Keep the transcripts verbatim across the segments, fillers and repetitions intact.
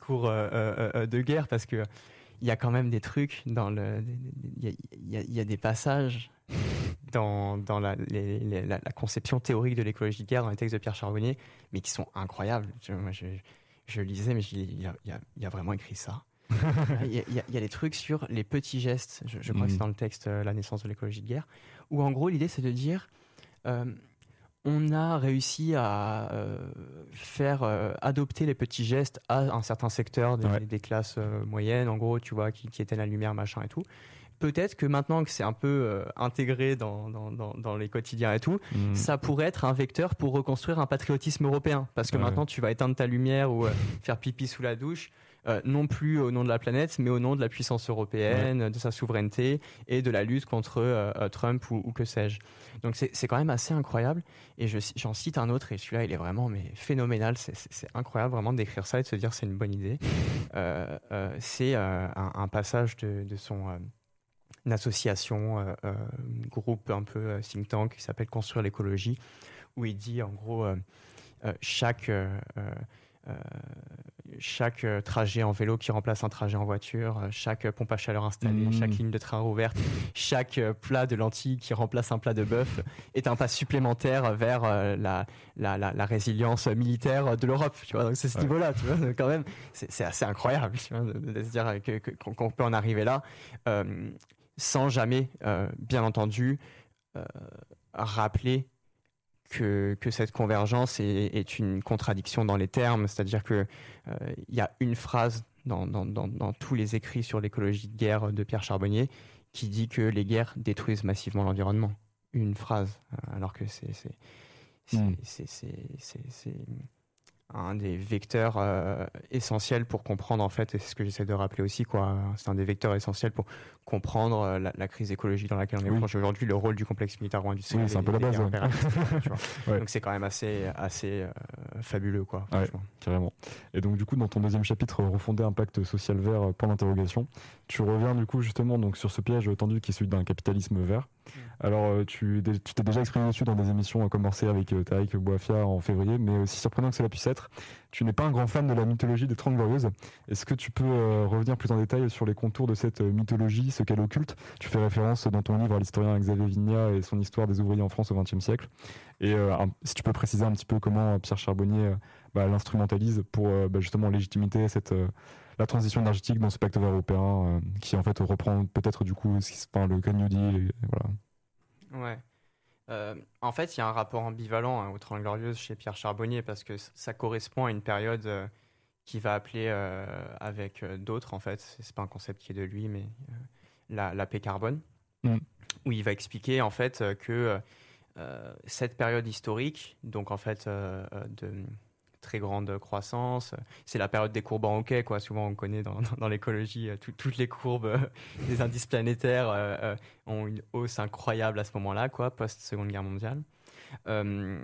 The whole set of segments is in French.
discours euh, euh, de guerre parce que il y a quand même des trucs dans le, il y a, il y a, il y a des passages dans, dans la, les, les, la, la conception théorique de l'écologie de guerre dans les textes de Pierre Charbonnier, mais qui sont incroyables. Je, moi, je, je lisais, mais je, il, y a, il, y a, il y a vraiment écrit ça. il, y a, il, y a, il y a des trucs sur les petits gestes, je, je crois mmh. que c'est dans le texte euh, La naissance de l'écologie de guerre, où en gros l'idée c'est de dire euh, on a réussi à euh, faire euh, adopter les petits gestes à un certain secteur des, ouais. des classes euh, moyennes, en gros, tu vois, qui, qui éteignent la lumière, machin et tout. Peut-être que maintenant que c'est un peu euh, intégré dans, dans, dans, dans les quotidiens et tout, mmh. ça pourrait être un vecteur pour reconstruire un patriotisme européen. Parce que ouais. maintenant, tu vas éteindre ta lumière ou euh, faire pipi sous la douche, euh, non plus au nom de la planète, mais au nom de la puissance européenne, ouais. de sa souveraineté et de la lutte contre euh, Trump ou, ou que sais-je. Donc c'est, c'est quand même assez incroyable. Et je, j'en cite un autre, et celui-là, il est vraiment mais, phénoménal. C'est, c'est, c'est incroyable vraiment d'écrire ça et de se dire c'est une bonne idée. Euh, euh, c'est euh, un, un passage de, de son... Euh, une association, euh, euh, groupe un peu euh, think tank qui s'appelle Construire l'écologie, où il dit en gros euh, euh, chaque, euh, euh, chaque trajet en vélo qui remplace un trajet en voiture, chaque pompe à chaleur installée, mmh. chaque ligne de train ouverte, chaque plat de lentilles qui remplace un plat de bœuf est un pas supplémentaire vers euh, la, la, la, la résilience militaire de l'Europe. Tu vois, donc c'est ce ouais. niveau-là, tu vois, quand même, c'est, c'est assez incroyable, tu vois, de, de se dire que, que, qu'on peut en arriver là. Euh, sans jamais, euh, bien entendu, euh, rappeler que, que cette convergence est, est une contradiction dans les termes, c'est-à-dire qu'il euh, y a une phrase dans, dans, dans, dans tous les écrits sur l'écologie de guerre de Pierre Charbonnier qui dit que les guerres détruisent massivement l'environnement. Une phrase, alors que c'est, c'est, c'est, mmh. c'est, c'est, c'est, c'est un des vecteurs euh, essentiels pour comprendre, en fait, et c'est ce que j'essaie de rappeler aussi, quoi. C'est un des vecteurs essentiels pour comprendre euh, la, la crise écologique dans laquelle on est oui. plongé aujourd'hui, le rôle du complexe militaro-industriel. Oui, c'est un peu la base. Ouais. ouais. Donc c'est quand même assez, assez euh, fabuleux, quoi. Ouais, carrément. Et donc du coup, dans ton deuxième chapitre, Refonder un pacte social vert, point d'interrogation, tu reviens du coup justement donc sur ce piège tendu qui est celui d'un capitalisme vert. Alors, tu, tu t'es déjà exprimé dessus dans des émissions comme Orsay avec euh, Tarik Bouafia en février, mais aussi surprenant que cela puisse être, tu n'es pas un grand fan de la mythologie des Trente Glorieuses. Est-ce que tu peux euh, revenir plus en détail sur les contours de cette euh, mythologie, ce qu'elle occulte ? Tu fais référence dans ton livre à l'historien Xavier Vignat et son histoire des ouvriers en France au vingtième siècle. Et euh, un, si tu peux préciser un petit peu comment Pierre Charbonnier euh, bah, l'instrumentalise pour euh, bah, justement légitimer cette... Euh, la transition énergétique dans ce pacte vert européen euh, qui en fait reprend peut-être du coup ce qui se enfin, le Green New Deal et, et voilà. Ouais. Euh, en fait, il y a un rapport ambivalent hein, aux Trente Glorieuses chez Pierre Charbonnier parce que ça correspond à une période euh, qu'il va appeler euh, avec euh, d'autres en fait. C'est pas un concept qui est de lui, mais euh, la, la paix carbone, mmh. où il va expliquer en fait euh, que euh, cette période historique, donc en fait euh, de très grande croissance. C'est la période des courbes en hockey, quoi. Souvent, on connaît dans, dans, dans l'écologie euh, tout, toutes les courbes euh, des indices planétaires euh, euh, ont une hausse incroyable à ce moment-là, quoi, post-Seconde Guerre mondiale. Euh,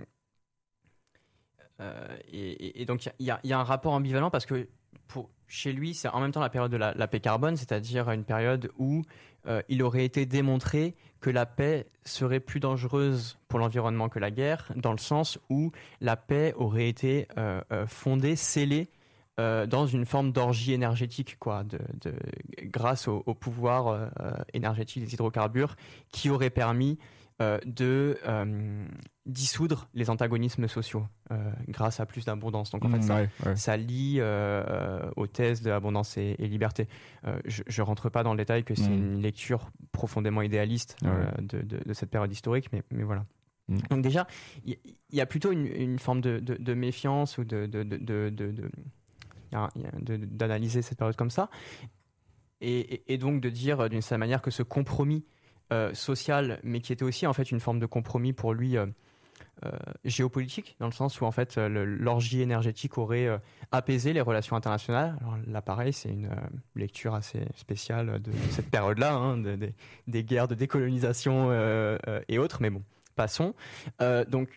euh, et, et donc, il y, y, y a un rapport ambivalent parce que pour, chez lui, c'est en même temps la période de la, la paix carbone, c'est-à-dire une période où euh, il aurait été démontré que la paix serait plus dangereuse pour l'environnement que la guerre, dans le sens où la paix aurait été euh, euh, fondée, scellée euh, dans une forme d'orgie énergétique, quoi, de, de, grâce au, au pouvoir euh, énergétique des hydrocarbures qui aurait permis euh, de euh, dissoudre les antagonismes sociaux euh, grâce à plus d'abondance. Donc en fait, mmh, ça, ouais, ouais. ça lie euh, aux thèses de abondance et, et liberté. Euh, je ne rentre pas dans le détail que c'est mmh. une lecture profondément idéaliste ouais. euh, de, de, de cette période historique, mais, mais voilà. Mmh. Donc déjà, il y, y a plutôt une, une forme de, de, de méfiance ou de, de, de, de, de, de, de, de, d'analyser cette période comme ça, et, et, et donc de dire d'une certaine manière que ce compromis Euh, social, mais qui était aussi en fait une forme de compromis pour lui euh, euh, géopolitique, dans le sens où en fait euh, le, l'orgie énergétique aurait euh, apaisé les relations internationales. Alors là, pareil, c'est une euh, lecture assez spéciale de, de cette période-là, hein, de, de, des guerres de décolonisation euh, euh, et autres, mais bon, passons. Euh, donc,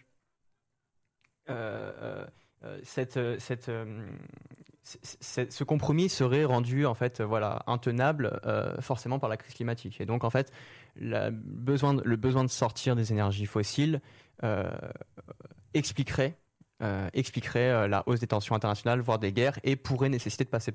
euh, euh, cette, cette, euh, c- ce compromis serait rendu en fait, voilà, intenable euh, forcément par la crise climatique. Et donc en fait, La besoin de, le besoin de sortir des énergies fossiles euh, expliquerait, euh, expliquerait euh, la hausse des tensions internationales, voire des guerres, et pourrait nécessiter de passer